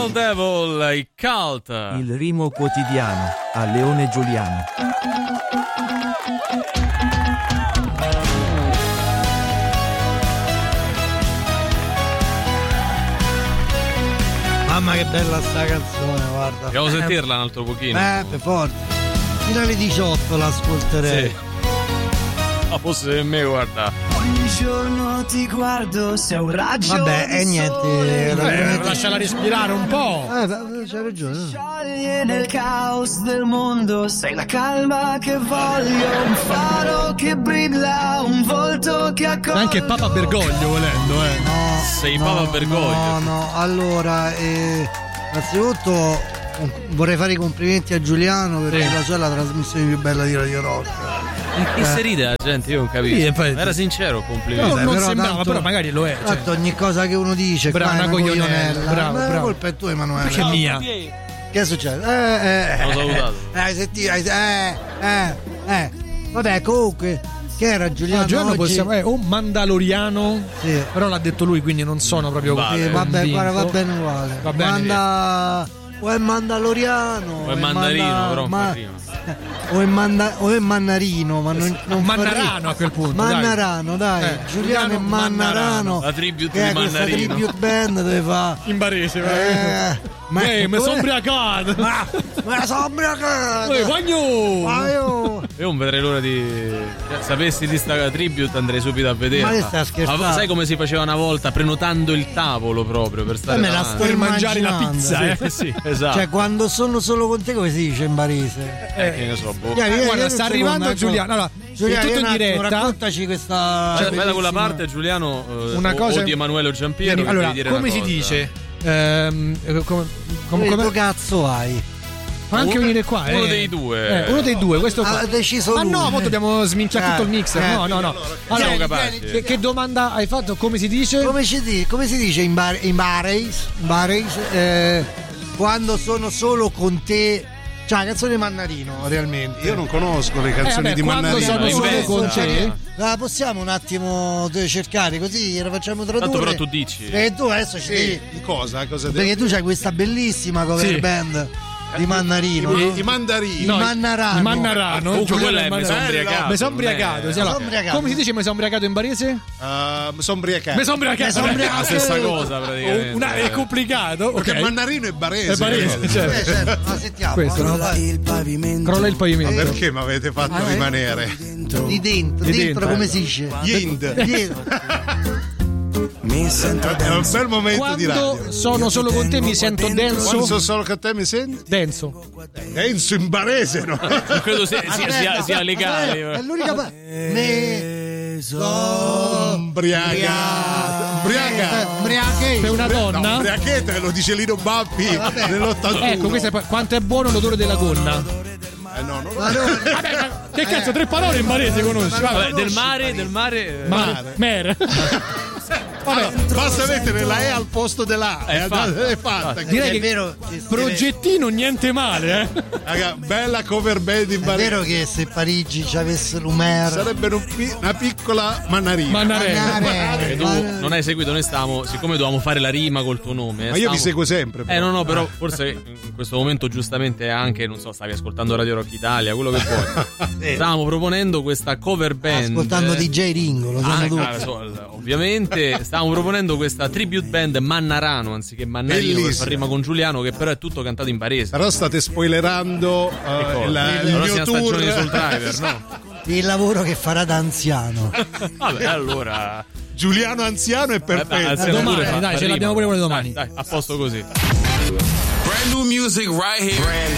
Little Devil, i Cult. Il rimo quotidiano a Leone Giuliano. Mamma che bella sta canzone, guarda. Andiamo a sentirla un altro pochino. Per forza. Fino alle 18 l'ascolterei. Sì. Ma fosse per me, guarda. Ogni giorno ti guardo, sei un raggio. Vabbè, e niente. Lasciala respirare un po'. C'hai ragione. Scioglie nel caos del mondo, sei la calma che voglio, un faro che brilla, un volto che accolgo. Anche Papa Bergoglio volendo, No, Sei Papa Bergoglio. No, allora, innanzitutto vorrei fare i complimenti a Giuliano perché la sua è la trasmissione più bella di Radio Rock. Che si ride la gente? Io non capisco. Sì, infatti. Era sincero, complimenti. non però sembrava, tanto- però magari lo è. Tanto ogni cosa che uno dice Bravo, qua è una coglionella. Bravo, Ma la bravo. colpa è tua, Emanuele. Che è mia. Che è successo? L'ho salutato. Vabbè, comunque, che era Giuliano? Giuliano oggi? possiamo un mandaloriano. Sì. Però l'ha detto lui, quindi non sono proprio Vale. Sì, vabbè, convinto. guarda, va bene uguale. Va bene. O è mandaloriano O è mandarino, però un po' prima. o è mannarino, ma non Mannarano a quel punto. Mannarano, dai. Giuliano è Mannarano. La tribute che di è questa Mannarino. tribute band dove fa In barese, mi sono ubriacato. Ma sono ubriacato. Guagno! Io non vedrei l'ora di. Sapessi di sta tribute, andrei subito a vedere. Ma che sta scherzando? Ma sai come si faceva una volta? Prenotando il tavolo proprio per stare Me la davanti. sto Per mangiare la immaginando. pizza, Sì, esatto. Cioè, quando sono solo con te, come si dice in barese? Che ne so, boh. Guarda, sta arrivando Giuliano. Allora, Giuliano, è tutto in diretta. raccontaci questa. Aspetta quella bellissima- parte, Giuliano. Una cosa- o di Emanuele o Giampiero. che Allora, devi dire come una si cosa. dice? Che cazzo hai? Può anche venire qua, Uno dei due. Uno dei due, questo qua. Ha deciso Ma lui. no, mo dobbiamo sminchiare tutto il mixer. No. Siamo Allora, capaci. che domanda hai fatto? Come si dice? Come si dice in barese? Quando sono solo con te. Cioè, la canzone di Mannarino, realmente. Io non conosco le canzoni di quando Mannarino. sono solo invece, con te. La possiamo un attimo cercare così la facciamo tradurre. Tanto però tu dici. Perché tu adesso ci devi. Di cosa? Cosa Perché tu c'hai questa bellissima cover Sì. band di Mannarino. I mandarini. No, Mannarano. Il Mannarano. Comunque Giuliano quella è il mi sono Mannarano. ubriacato. Mi sono ubriacato. Sì, allora, sono ubriacato. come si dice mi sono ubriacato in barese? Sono ubriacato. Mi sono ubriacato. La stessa cosa praticamente. È complicato. Perché Ok. Mannarino è barese. È barese, certo. Certo, ma sentiamo. Questo, no? Allora, Il pavimento. Crolla il pavimento. Perché mi avete fatto rimanere? di dentro, Di dentro dentro. come si dice? Yind. Dietro. Mi sento È un bel momento di radio. Quando sono solo con te mi sento Quando denso. sono solo con te mi senti? Denso. Denso in barese, no? Non credo sia legale. È l'unica me Ubriaca. Per una donna? No, ubriachetta, lo dice Lino Bappi nell'81. Ecco, questo è quanto è buono l'odore della gonna. No, non Vabbè, ma che cazzo, tre parole in barese conosci? Vabbè, del mare. Mer. Vabbè, basta mettere la E al posto della A. È fatta. È fatta. Direi è che vero, progettino niente male, Raga, bella cover band in è barese. vero che se Parigi ci avesse l'Umer Sarebbe una piccola Mannarina. Mannarello. Tu non hai seguito, noi stavamo, siccome dovevamo fare la rima col tuo nome. Ma io vi seguo sempre. però. No, però forse in questo momento giustamente anche, non so, stavi ascoltando Radio Rock Italia, quello che vuoi. Stavamo proponendo questa cover band. ascoltando DJ Ringo, lo sanno tutti. Ovviamente stavamo proponendo questa tribute band Mannarano anziché Mannarino per Bellissimo. far rima con Giuliano, che però è tutto cantato in barese. Però state spoilerando il La mio prossima stagione di Soul tour. Driver, no? Il lavoro che farà da anziano. Vabbè, allora Giuliano anziano è perfetto. alziamo domani, pure, dai, ce rima. l'abbiamo pure domani. Dai, a posto così. Brand new music right here.